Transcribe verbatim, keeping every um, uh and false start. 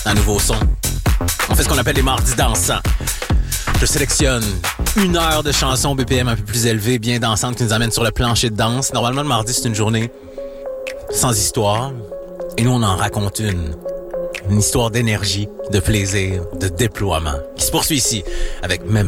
un nouveau son. On fait ce qu'on appelle les mardis dansants. Je sélectionne une heure de chansons B P M un peu plus élevées, bien dansantes, qui nous amènent sur le plancher de danse. Normalement, le mardi, c'est une journée sans histoire. Et nous, on en raconte une. Une histoire d'énergie, de plaisir, de déploiement, qui se poursuit ici avec même